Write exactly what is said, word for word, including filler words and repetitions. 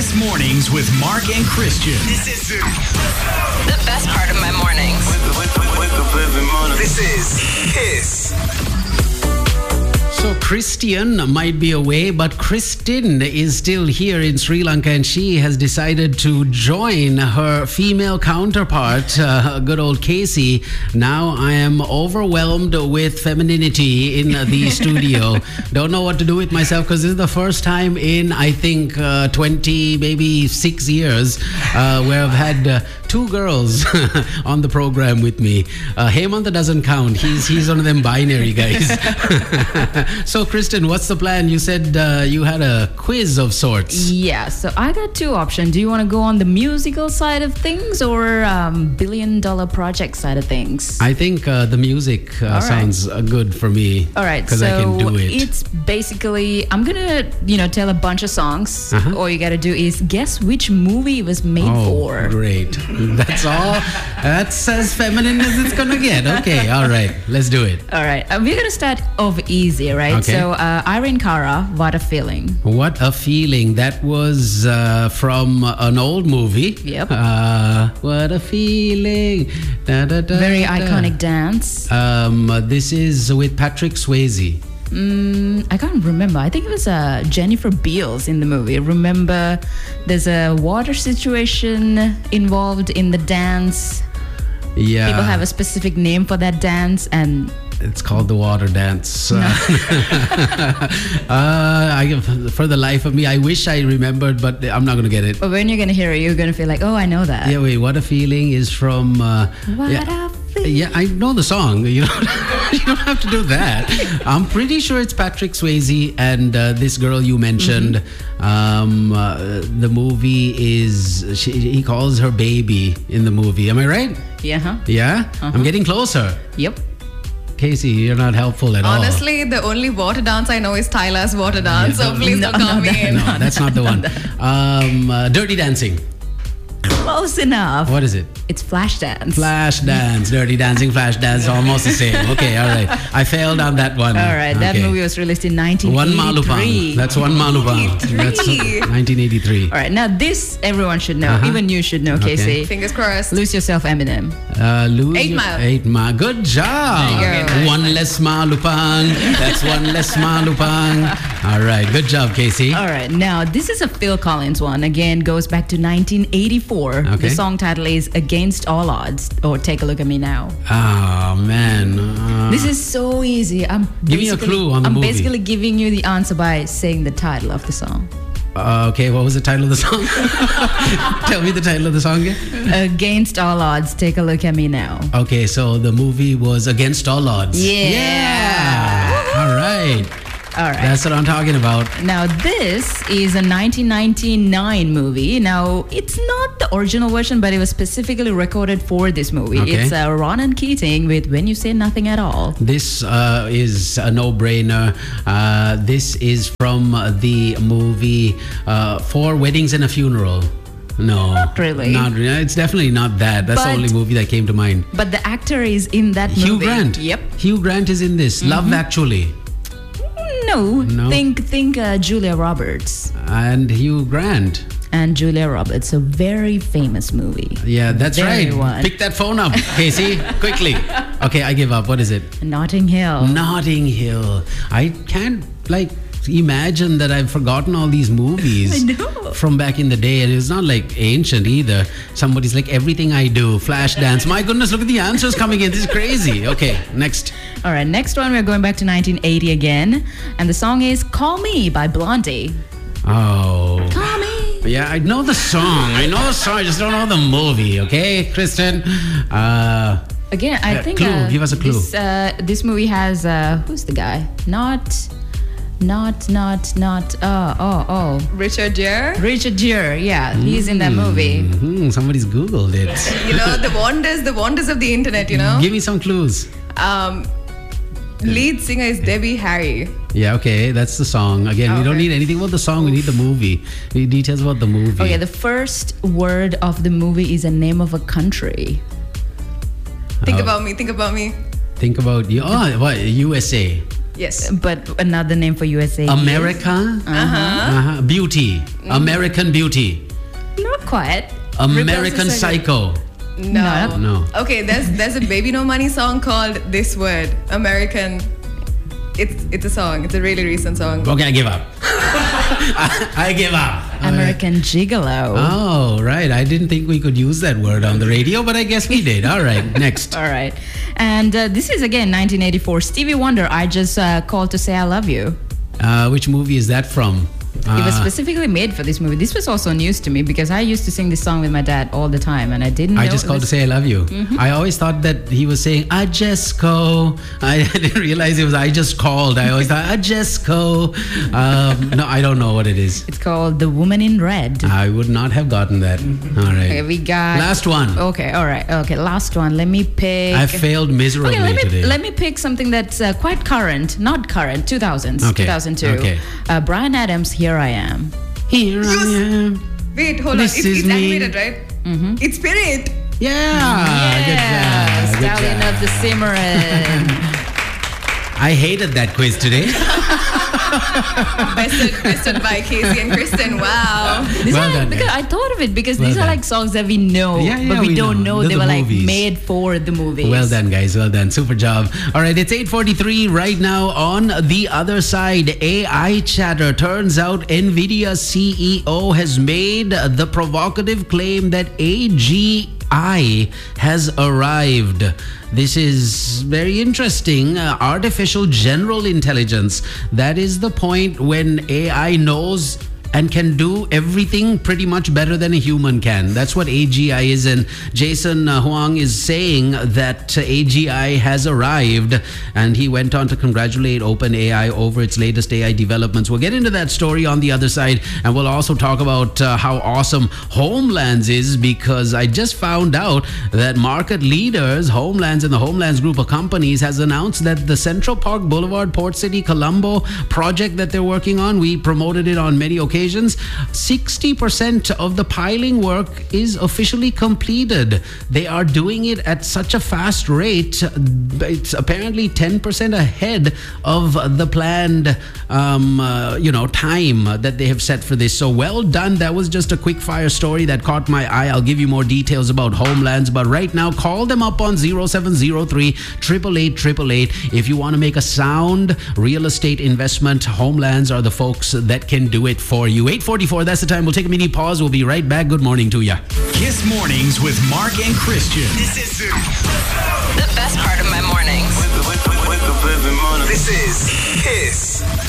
Kiss Mornings with Mark and Christian. This is the best part of my mornings. Wake up, wake up, wake up every morning. This is Kiss. So Christian might be away, but Kristin is still here in Sri Lanka, and she has decided to join her female counterpart, uh, good old Casey. Now I am overwhelmed with femininity in the studio. Don't know what to do with myself, because this is the first time in, I think, uh, twenty, maybe six years uh, where I've had uh, two girls on the program with me. Uh, Hemantha doesn't count. He's, he's one of them binary guys. So, Kristin, what's the plan? You said uh, you had a quiz of sorts. Yeah, so I got two options. Do you want to go on the musical side of things or um, billion dollar project side of things? I think uh, the music uh, right. sounds uh, good for me. All right, because so I can do it. It's basically, I'm going to, you know, tell a bunch of songs. Uh-huh. All you got to do is guess which movie it was made oh, for. Great. That's all. That's as feminine as it's going to get. Okay, all right. Let's do it. All right, uh, we're going to start off easy, right? Okay. So, uh, Irene Cara, What a Feeling. What a Feeling. That was uh, from an old movie. Yep. Uh, what a feeling. Da, da, da, Very da. iconic dance. Um, uh, this is with Patrick Swayze. Mm, I can't remember. I think it was uh, Jennifer Beals in the movie. Remember, there's a water situation involved in the dance. Yeah. People have a specific name for that dance, and it's called the water dance. No. uh, I, for the life of me, I wish I remembered, but I'm not going to get it. But when you're going to hear it, you're going to feel like, oh, I know that. Yeah, wait, What a Feeling is from... Uh, what yeah, a feeling. Yeah, I know the song. You don't, you don't have to do that. I'm pretty sure it's Patrick Swayze and uh, this girl you mentioned. Mm-hmm. Um, uh, the movie is... She, he calls her baby in the movie. Am I right? Yeah. Huh? Yeah? Uh-huh. I'm getting closer. Yep. Casey, you're not helpful at Honestly, all. Honestly, the only water dance I know is Tyler's water dance. Yeah. So please no, don't call no, me that, in. No, that's not the one. Um, uh, Dirty Dancing. Close enough. What is it? It's Flashdance. Flashdance, Dirty Dancing, Flashdance, almost the same. Okay, all right. I failed on that one. All right, that okay. movie was released in nineteen eighty-three. One Malupang. That's one Malupang. That's nineteen eighty-three. All right, now this everyone should know. Uh-huh. Even you should know, Okay. Casey. Fingers crossed. Lose Yourself, Eminem. Uh, lose Eight your- Mile. Eight Mile. Good job. There you go. One less Malupang. That's one less Malupang. All right, good job, Casey. All right, now this is a Phil Collins one. Again, goes back to nineteen eighty-four. Okay. The song title is Against All Odds, or Take a Look at Me Now. Oh, man. Uh, This is so easy. I'm Give me a basically- clue on the I'm movie. basically giving you the answer by saying the title of the song. uh, okay, what was the title of the song? Tell me the title of the song again. Against All Odds, Take a Look at Me Now. Okay, so the movie was Against All Odds. Yeah. Yeah. All right. All right. That's what I'm talking about. Now, this is a nineteen ninety-nine movie. Now, it's not the original version, but it was specifically recorded for this movie. Okay. It's uh, Ronan Keating with When You Say Nothing at All. This uh, is a no-brainer. Uh, this is from the movie uh, Four Weddings and a Funeral. No. Not really. Not really. It's definitely not that. That's the But- only movie that came to mind. But the actor is in that movie. Hugh Grant. Yep. Hugh Grant is in this. Love Actually. No. No. Think think uh, Julia Roberts. And Hugh Grant. And Julia Roberts. A very famous movie. Yeah, that's Very right. one. Pick that phone up, Casey. Quickly. Okay, I give up. What is it? Notting Hill. Notting Hill. I can't, like, imagine that I've forgotten all these movies I know. from back in the day, and it's not like ancient either. Somebody's like, Everything I Do, Flashdance. My goodness, look at the answers coming in. This is crazy. Okay, next. All right, next one, we're going back to nineteen eighty again. And the song is Call Me by Blondie. Oh. Call me. Yeah, I know the song. I know the song. I just don't know the movie. Okay, Kristen. Uh, Again, I Uh, think clue. uh, Give us a clue. This, uh, this movie has uh, who's the guy? Not, not, not, not. Oh, oh, oh. Richard Gere. Richard Gere. Yeah, he's in that movie. hmm, somebody's Googled it. You know, the wonders, the wonders of the internet, you know. Give me some clues. Um, lead singer is Debbie Harry. Yeah, okay, that's the song. Again, we don't Okay. need anything about the song. We need the movie. We need details about the movie. Okay, the first word of the movie is a name of a country. Think Oh. about me. Think about me. Think about you. Oh, what? U S A. Yes. But another name for U S A. is- America. Uh huh. Uh-huh. Beauty. American Beauty. Not quite. American Repulse is like Psycho. No. No. Okay, there's there's a Baby No Money song called This Word. American. It's it's a song. It's a really recent song. Okay, I give up. I, I give up. American Gigolo. Oh, right. I didn't think we could use that word on the radio, but I guess we did. All right, next. All right. And uh, this is again nineteen eighty-four. Stevie Wonder, I Just uh, Called to Say I Love You. Uh, which movie is that from? It was Uh, specifically made for this movie. This was also news to me because I used to sing this song with my dad all the time, and I didn't know I just it called to was- say I love you. I always thought that he was saying I just go. I didn't realize it was I just called. I always thought I just go. Um, no, I don't know what it is. It's called The Woman in Red. I would not have gotten that. All right. Okay, we got Last one. Okay, all right. Okay, last one. Let me pick. I failed miserably Okay, let me today. let me pick something that's uh, quite current, not current, two thousands, Okay, two thousand two. okay. Uh, Brian Adams, Here I Am. Here I am. Wait, hold This on. It's, is it's me. animated, right? Mm-hmm. It's Spirit. Yeah. yeah, Good job. Good Stallion job. of the Cimarron. I hated that quiz today. Bested, bested by Casey and Kristen. Wow. These Well are, done, because guys. I thought of it because Well these are done. like songs that we know, Yeah, yeah, but we, we don't know. know, They're they the were like movies. made for the movies. Well done, guys. Well done. Super job. All right, it's eight forty-three right now. On the other side, A I chatter. Turns out NVIDIA C E O has made the provocative claim that A G I has arrived. This is very interesting. Uh, artificial general intelligence. That is the point when A I knows and can do everything pretty much better than a human can. That's what A G I is. And Jason uh, Huang is saying that uh, A G I has arrived. And he went on to congratulate OpenAI over its latest A I developments. We'll get into that story on the other side. And we'll also talk about uh, how awesome Homelands is, because I just found out that market leaders, Homelands and the Homelands group of companies, has announced that the Central Park Boulevard, Port City, Colombo project that they're working on, we promoted it on many occasions. sixty percent of the piling work is officially completed. They are doing it at such a fast rate. It's apparently ten percent ahead of the planned, um, uh, you know, time that they have set for this. So well done. That was just a quick fire story that caught my eye. I'll give you more details about Homelands, but right now, call them up on zero seven zero three, eight eight eight, eight eight eight. If you want to make a sound real estate investment, Homelands are the folks that can do it for you. eight forty-four, that's the time. We'll take a mini pause. We'll be right back. Good morning to you. Kiss Mornings with Mark and Christian. This is The best part of my mornings. Wake up, wake up, wake up every morning. This is Kiss.